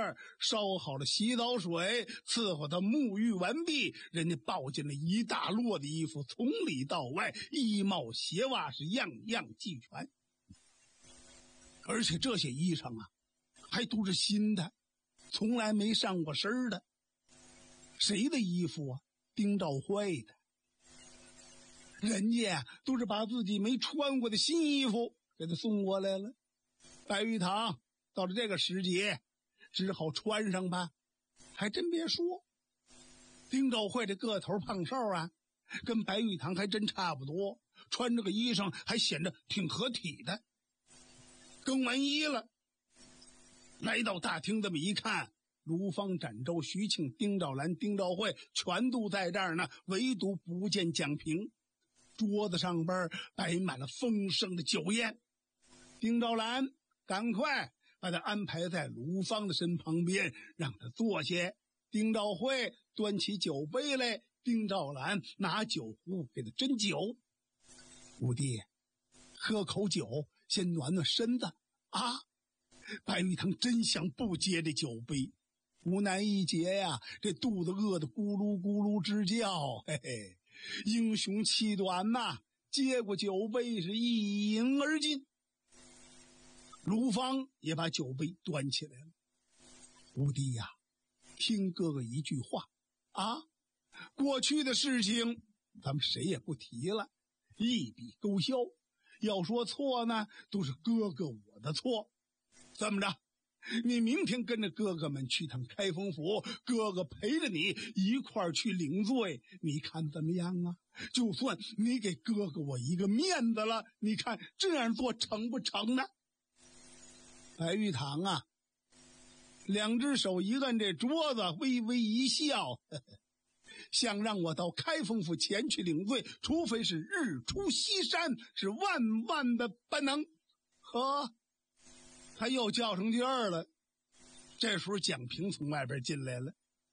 烧好了洗澡水，伺候他沐浴完毕，人家抱进了一大摞的衣服，从里到外，衣帽鞋袜是样样俱全。而且这些衣裳啊，还都是新的，从来没上过身的。谁的衣服啊？丁兆会的。人家都是把自己没穿过的新衣服给他送过来了。白玉堂到了这个时节，只好穿上吧。还真别说，丁兆会这个头胖瘦啊，跟白玉堂还真差不多，穿这个衣裳还显得挺合体的。更完衣了，来到大厅这么一看，卢芳、展昭、徐庆、丁兆兰、丁兆会全都在这儿呢，唯独不见蒋平。桌子上边摆满了丰盛的酒宴。丁兆兰赶快把他安排在卢芳的身旁边，让他坐下。丁兆会端起酒杯来，丁兆兰拿酒壶给他斟酒。五弟，喝口酒先暖暖身子啊！白玉堂真想不接这酒杯，无奈一接呀，这肚子饿得咕噜咕噜直叫。嘿嘿，英雄气短呐，接过酒杯是一饮而尽。卢芳也把酒杯端起来了。五弟呀，听哥哥一句话啊，过去的事情咱们谁也不提了，一笔勾销。要说错呢，都是哥哥我的错。这么着，你明天跟着哥哥们去趟开封府，哥哥陪着你一块儿去领罪，你看怎么样啊？就算你给哥哥我一个面子了，你看这样做成不成呢？白玉堂啊，两只手一摁这桌子，微微一笑，呵呵，想让我到开封府前去领罪，除非是日出西山，是万万的不能。呵，他又较上劲儿了。这时候蒋平从外边进来了。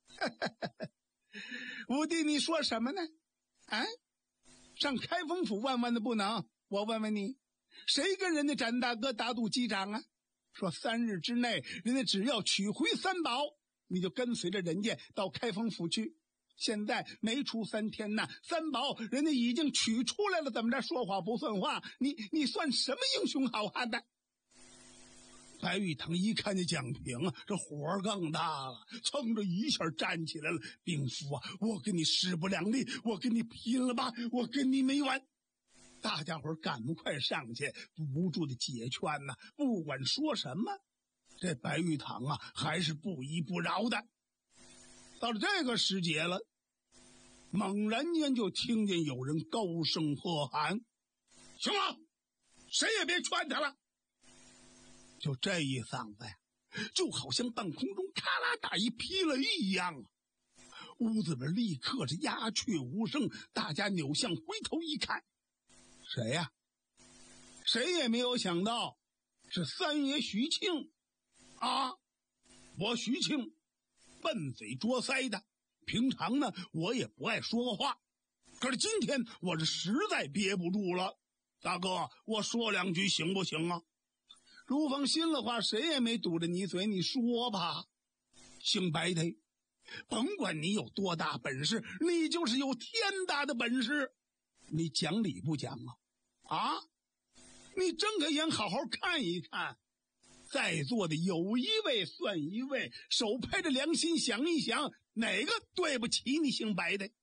五弟，你说什么呢？啊，上开封府万万的不能？我问问你，谁跟人家展大哥打赌击掌啊？说3日之内人家只要取回3宝，你就跟随着人家到开封府去。现在没出3天呢，3宝人家已经取出来了，怎么着？说话不算话，你算什么英雄好汉的？白玉堂一看见蒋平啊，这火更大了，噌着一下站起来了。兵夫啊，我跟你势不两立，我跟你拼了吧，我跟你没完。大家伙赶快上去，不住的解劝呐。不管说什么，这白玉堂啊还是不依不饶的。到了这个时节了，猛然间就听见有人高声喝喊：行了，谁也别劝他了。就这一嗓子呀，就好像半空中咔啦打一霹雷一样啊！屋子里立刻是鸦雀无声，大家扭向回头一看，谁呀？谁也没有想到是三爷徐庆啊！我徐庆笨嘴拙腮的，平常呢我也不爱说个话，可是今天我是实在憋不住了。大哥，我说2句行不行啊？卢芳心里话，谁也没堵着你嘴，你说吧。姓白的，甭管你有多大本事，你就是有天大的本事，你讲理不讲啊？啊，你睁开眼好好看一看，在座的有一位算一位，手拍着良心想一想，哪个对不起你姓白的？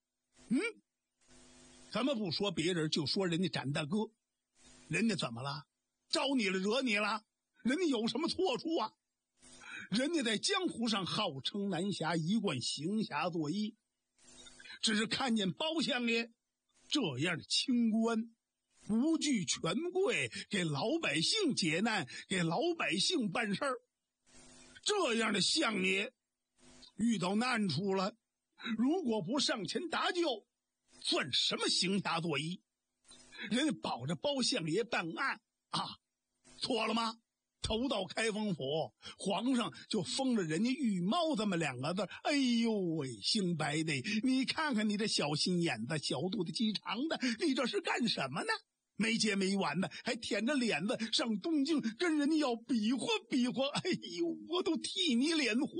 咱们不说别人，就说人家展大哥，人家怎么了？招你了，惹你了？人家有什么错处啊？人家在江湖上号称南侠，一贯行侠作义，只是看见包相爷这样的清官，不惧权贵，给老百姓解难，给老百姓办事儿，这样的相爷遇到难处了，如果不上前搭救，算什么行侠作义？人家保着包相爷办案啊，错了吗？投到开封府，皇上就封了人家玉猫这么2个字。哎呦喂，姓白的，你看看你这小心眼子，小肚子鸡肠的，你这是干什么呢？没结没完的，还舔着脸子上东京跟人家要比划比划。哎呦，我都替你脸红。